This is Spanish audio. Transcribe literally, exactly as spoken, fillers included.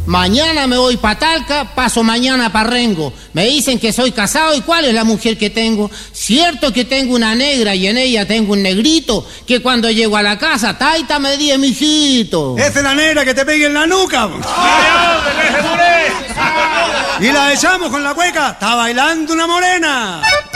Mañana me voy pa' Talca, paso mañana pa' Rengo. Me dicen que soy casado y ¿cuál es la mujer que tengo? Cierto que tengo una negra y en ella tengo un negrito que cuando llego a la casa, taita me di, mijito. Esa es la negra que te pegue en la nuca. Y la echamos con la cueca, está bailando una morena.